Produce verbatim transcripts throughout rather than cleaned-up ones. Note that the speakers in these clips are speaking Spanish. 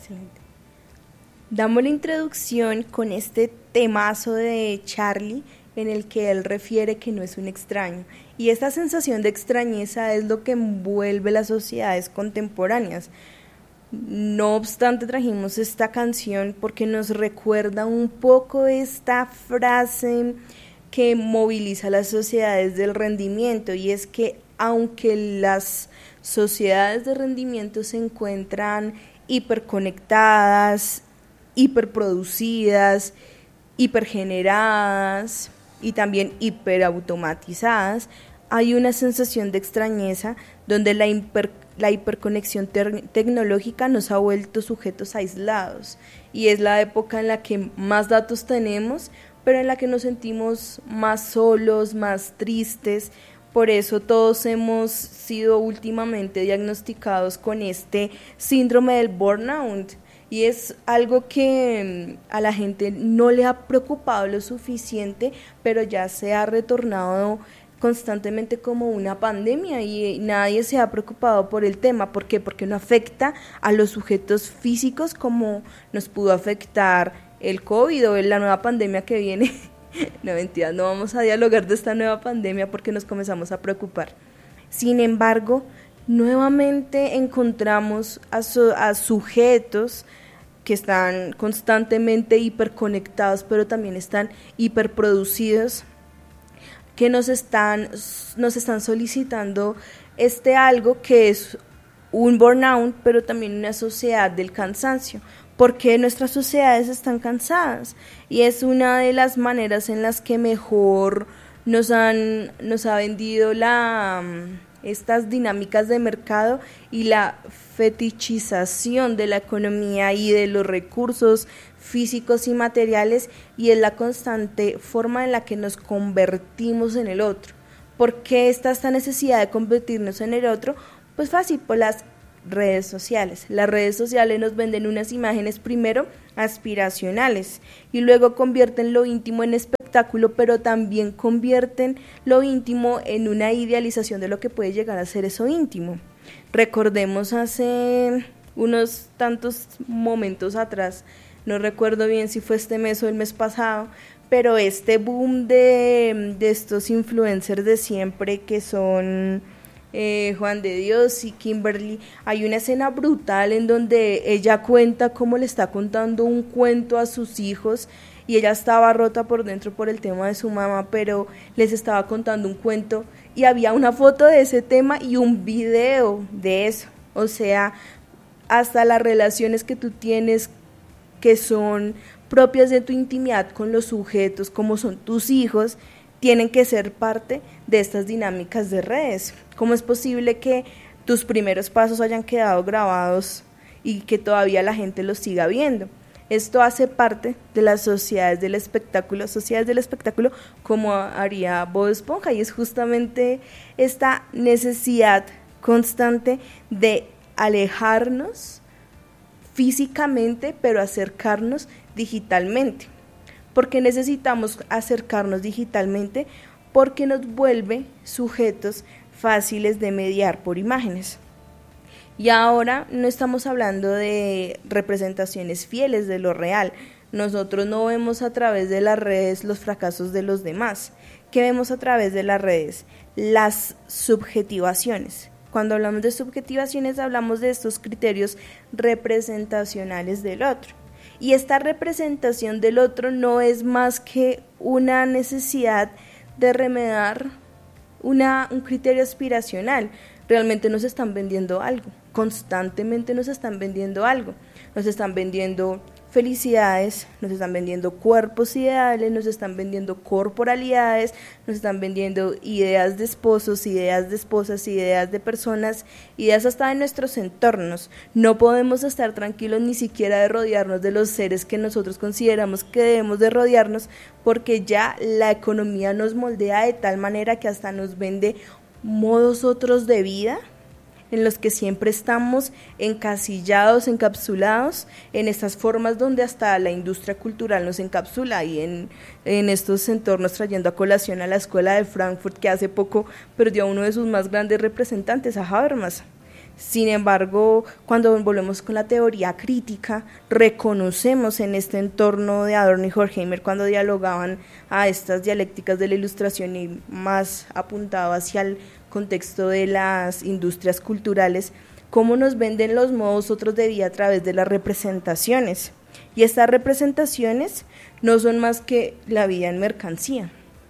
Excelente. Damos la introducción con este temazo de Charlie en el que él refiere que no es un extraño. Y esta sensación de extrañeza es lo que envuelve las sociedades contemporáneas. No obstante, trajimos esta canción porque nos recuerda un poco esta frase que moviliza a las sociedades del rendimiento, y es que aunque las sociedades de rendimiento se encuentran hiperconectadas, hiperproducidas, hipergeneradas y también hiperautomatizadas, hay una sensación de extrañeza donde la, hiper, la hiperconexión ter, tecnológica nos ha vuelto sujetos aislados, y es la época en la que más datos tenemos, pero en la que nos sentimos más solos, más tristes. Por eso todos hemos sido últimamente diagnosticados con este síndrome del burnout, y es algo que a la gente no le ha preocupado lo suficiente, pero ya se ha retornado constantemente como una pandemia, y nadie se ha preocupado por el tema. ¿Por qué? Porque no afecta a los sujetos físicos como nos pudo afectar el COVID o la nueva pandemia que viene. No, mentira, no vamos a dialogar de esta nueva pandemia porque nos comenzamos a preocupar. Sin embargo, nuevamente encontramos a, su, a sujetos que están constantemente hiperconectados, pero también están hiperproducidos, que nos están, nos están solicitando este algo que es un burnout, pero también una sociedad del cansancio. Porque nuestras sociedades están cansadas, y es una de las maneras en las que mejor nos han nos ha vendido la estas dinámicas de mercado y la fetichización de la economía y de los recursos físicos y materiales, y es la constante forma en la que nos convertimos en el otro. ¿Por qué está esta necesidad de convertirnos en el otro? Pues fácil, por las redes sociales. Las redes sociales nos venden unas imágenes primero aspiracionales y luego convierten lo íntimo en espectáculo, pero también convierten lo íntimo en una idealización de lo que puede llegar a ser eso íntimo. Recordemos hace unos tantos momentos atrás, no recuerdo bien si fue este mes o el mes pasado, pero este boom de, de estos influencers de siempre que son Eh, Juan de Dios y Kimberly, hay una escena brutal en donde ella cuenta cómo le está contando un cuento a sus hijos, y ella estaba rota por dentro por el tema de su mamá, pero les estaba contando un cuento y había una foto de ese tema y un video de eso. O sea, hasta las relaciones que tú tienes que son propias de tu intimidad con los sujetos, como son tus hijos, tienen que ser parte de estas dinámicas de redes. ¿Cómo es posible que tus primeros pasos hayan quedado grabados y que todavía la gente los siga viendo? Esto hace parte de las sociedades del espectáculo, sociedades del espectáculo como haría Bob Esponja, y es justamente esta necesidad constante de alejarnos físicamente, pero acercarnos digitalmente. ¿Por qué necesitamos acercarnos digitalmente? Porque nos vuelve sujetos fáciles de mediar por imágenes. Y ahora no estamos hablando de representaciones fieles de lo real. Nosotros no vemos a través de las redes los fracasos de los demás. ¿Qué vemos a través de las redes? Las subjetivaciones. Cuando hablamos de subjetivaciones hablamos de estos criterios representacionales del otro. Y esta representación del otro no es más que una necesidad de remediar una, un criterio aspiracional. Realmente nos están vendiendo algo, constantemente nos están vendiendo algo, nos están vendiendo felicidades, nos están vendiendo cuerpos ideales, nos están vendiendo corporalidades, nos están vendiendo ideas de esposos, ideas de esposas, ideas de personas, ideas hasta de nuestros entornos. No podemos estar tranquilos ni siquiera de rodearnos de los seres que nosotros consideramos que debemos de rodearnos, porque ya la economía nos moldea de tal manera que hasta nos vende modos otros de vida en los que siempre estamos encasillados, encapsulados en estas formas donde hasta la industria cultural nos encapsula, y en, en estos entornos, trayendo a colación a la escuela de Frankfurt, que hace poco perdió a uno de sus más grandes representantes, a Habermas. Sin embargo, cuando volvemos con la teoría crítica, reconocemos en este entorno de Adorno y Horkheimer, cuando dialogaban a estas dialécticas de la Ilustración y más apuntado hacia el contexto de las industrias culturales, cómo nos venden los modos otros de vida a través de las representaciones. Y estas representaciones no son más que la vida en mercancía.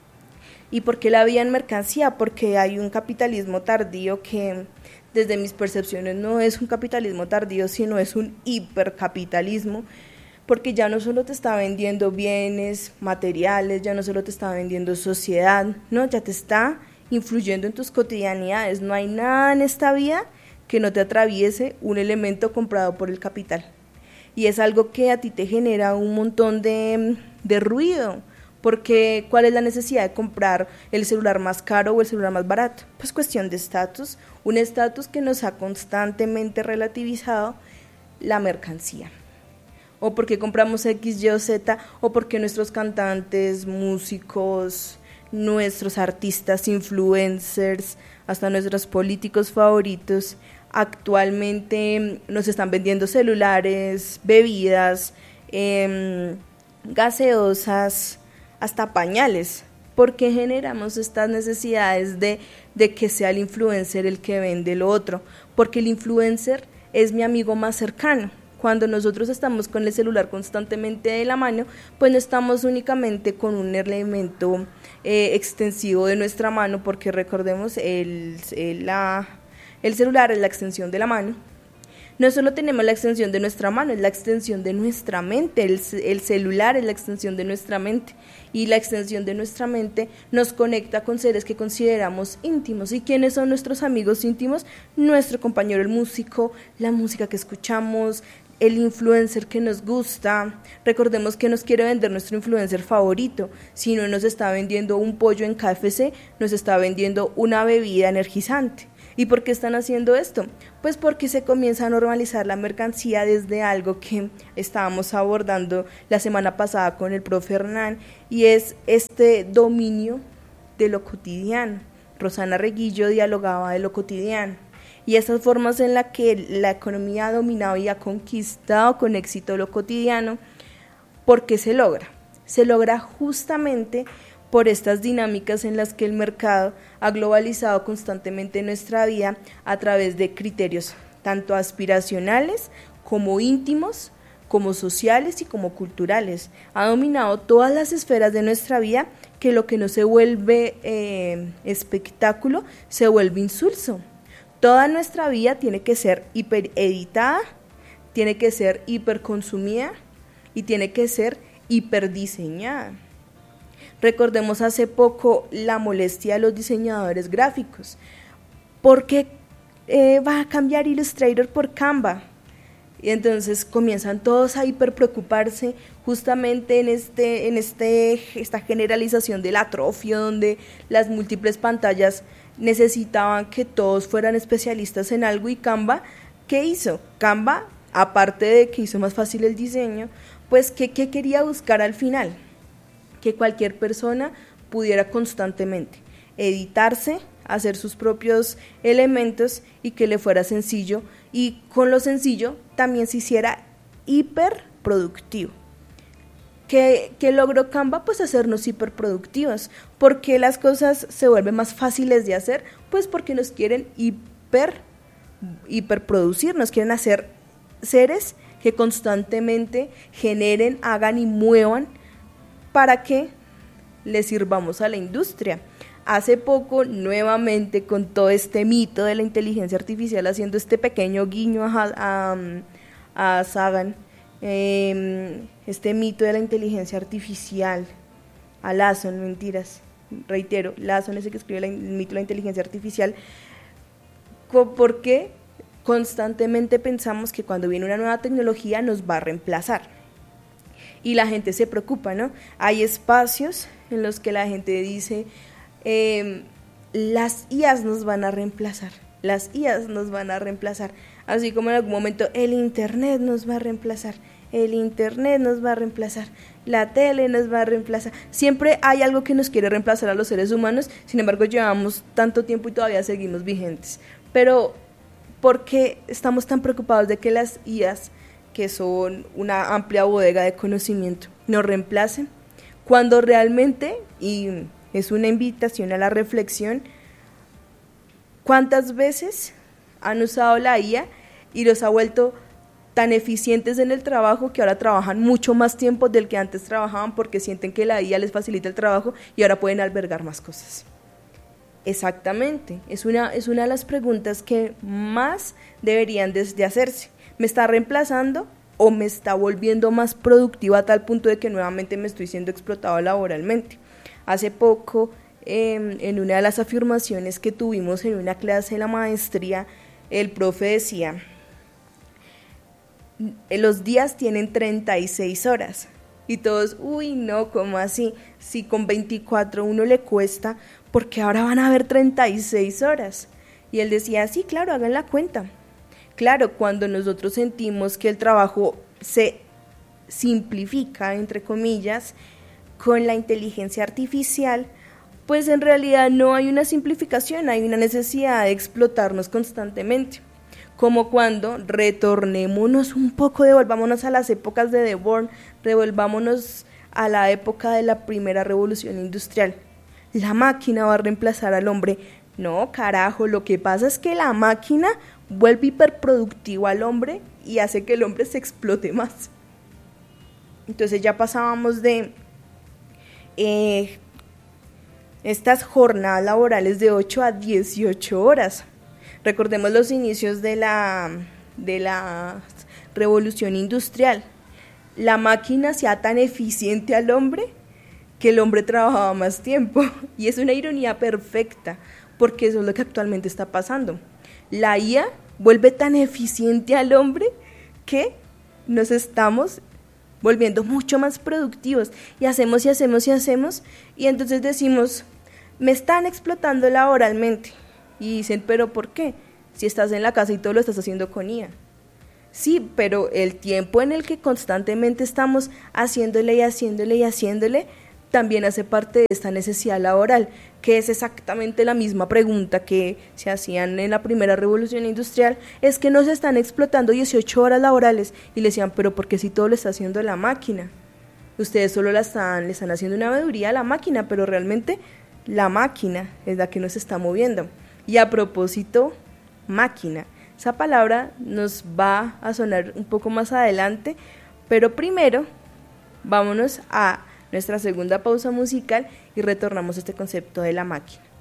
¿Y por qué la vida en mercancía? Porque hay un capitalismo tardío que, desde mis percepciones, no es un capitalismo tardío, sino es un hipercapitalismo, porque ya no solo te está vendiendo bienes materiales, ya no solo te está vendiendo sociedad, no, ya te está influyendo en tus cotidianidades. No hay nada en esta vida que no te atraviese un elemento comprado por el capital. Y es algo que a ti te genera un montón de, de ruido, porque ¿cuál es la necesidad de comprar el celular más caro o el celular más barato? Pues cuestión de estatus, un estatus que nos ha constantemente relativizado la mercancía. O porque compramos X, Y o Z, o porque nuestros cantantes, músicos, nuestros artistas, influencers, hasta nuestros políticos favoritos, actualmente nos están vendiendo celulares, bebidas, eh, gaseosas, hasta pañales. ¿Por qué generamos estas necesidades de, de que sea el influencer el que vende lo otro? Porque el influencer es mi amigo más cercano. Cuando nosotros estamos con el celular constantemente de la mano, pues no estamos únicamente con un elemento eh, extensivo de nuestra mano, porque recordemos, el, el, la, el celular es la extensión de la mano. No solo tenemos la extensión de nuestra mano, es la extensión de nuestra mente, el, el celular es la extensión de nuestra mente, y la extensión de nuestra mente nos conecta con seres que consideramos íntimos. ¿Y quiénes son nuestros amigos íntimos? Nuestro compañero el músico, la música que escuchamos, el influencer que nos gusta. Recordemos que nos quiere vender nuestro influencer favorito. Si no nos está vendiendo un pollo en K F C, nos está vendiendo una bebida energizante. ¿Y por qué están haciendo esto? Pues porque se comienza a normalizar la mercancía desde algo que estábamos abordando la semana pasada con el profe Hernán, y es este dominio de lo cotidiano. Rosana Reguillo dialogaba de lo cotidiano, y esas formas en las que la economía ha dominado y ha conquistado con éxito lo cotidiano. ¿Por qué se logra? Se logra justamente por estas dinámicas en las que el mercado ha globalizado constantemente nuestra vida a través de criterios tanto aspiracionales como íntimos, como sociales y como culturales. Ha dominado todas las esferas de nuestra vida, que lo que no se vuelve eh, espectáculo se vuelve insulso. Toda nuestra vida tiene que ser hipereditada, tiene que ser hiperconsumida y tiene que ser hiperdiseñada. Recordemos hace poco la molestia de los diseñadores gráficos. ¿Por qué eh, va a cambiar Illustrator por Canva? Y entonces comienzan todos a hiperpreocuparse justamente en, este, en este, esta generalización del atrofio, donde las múltiples pantallas necesitaban que todos fueran especialistas en algo. Y Canva, ¿qué hizo? Canva, aparte de que hizo más fácil el diseño, pues ¿qué, qué quería buscar al final? Que cualquier persona pudiera constantemente editarse, hacer sus propios elementos y que le fuera sencillo, y con lo sencillo también se hiciera hiperproductivo. ¿Qué, qué logró Canva? Pues hacernos hiperproductivos. ¿Por qué las cosas se vuelven más fáciles de hacer? Pues porque nos quieren hiper, hiperproducir, nos quieren hacer seres que constantemente generen, hagan y muevan para que le sirvamos a la industria. Hace poco, nuevamente, con todo este mito de la inteligencia artificial, haciendo este pequeño guiño a, a, a Sagan, eh, este mito de la inteligencia artificial, a Lasson, mentiras, reitero, Lasson es el que escribe el mito de la inteligencia artificial. ¿Por qué? Constantemente pensamos que cuando viene una nueva tecnología nos va a reemplazar. Y la gente se preocupa, ¿no? Hay espacios en los que la gente dice, eh, las I As nos van a reemplazar, las I As nos van a reemplazar, así como en algún momento el internet nos va a reemplazar, el internet nos va a reemplazar, la tele nos va a reemplazar. Siempre hay algo que nos quiere reemplazar a los seres humanos, sin embargo llevamos tanto tiempo y todavía seguimos vigentes. Pero ¿Por qué estamos tan preocupados de que las I As, que son una amplia bodega de conocimiento, nos reemplacen? Cuando realmente, y es una invitación a la reflexión, ¿cuántas veces han usado la I A y los ha vuelto tan eficientes en el trabajo que ahora trabajan mucho más tiempo del que antes trabajaban porque sienten que la I A les facilita el trabajo y ahora pueden albergar más cosas? Exactamente, es una, es una de las preguntas que más deberían de, de hacerse. ¿Me está reemplazando o me está volviendo más productiva a tal punto de que nuevamente me estoy siendo explotado laboralmente? Hace poco, eh, en una de las afirmaciones que tuvimos en una clase de la maestría, el profe decía: los días tienen treinta y seis horas. Y todos, uy, no, ¿cómo así? Si con veinticuatro uno le cuesta, porque ahora van a haber treinta y seis horas. Y él decía, sí, claro, hagan la cuenta. Claro, cuando nosotros sentimos que el trabajo se simplifica, entre comillas, con la inteligencia artificial, pues en realidad no hay una simplificación, hay una necesidad de explotarnos constantemente. Como cuando retornémonos un poco, devolvámonos a las épocas de The Born, devolvámonos a la época de la primera revolución industrial. La máquina va a reemplazar al hombre. No, carajo, lo que pasa es que la máquina vuelve hiperproductivo al hombre y hace que el hombre se explote más. Entonces ya pasábamos de eh, estas jornadas laborales de ocho a dieciocho horas. Recordemos los inicios de la, de la revolución industrial. La máquina hacía tan eficiente al hombre que el hombre trabajaba más tiempo. Y es una ironía perfecta, porque eso es lo que actualmente está pasando. La I A vuelve tan eficiente al hombre que nos estamos volviendo mucho más productivos. Y hacemos y hacemos y hacemos. Y entonces decimos, me están explotando laboralmente. Y dicen, ¿pero por qué? Si estás en la casa y todo lo estás haciendo con I A. Sí, pero el tiempo en el que constantemente estamos haciéndole y haciéndole y haciéndole, también hace parte de esta necesidad laboral, que es exactamente la misma pregunta que se hacían en la primera revolución industrial, es que nos están explotando dieciocho horas laborales, y le decían, pero ¿por qué si todo lo está haciendo la máquina? Ustedes solo la están, le están haciendo una veeduría a la máquina, pero realmente la máquina es la que nos está moviendo. Y a propósito, máquina, esa palabra nos va a sonar un poco más adelante, pero primero vámonos a nuestra segunda pausa musical y retornamos a este concepto de la máquina.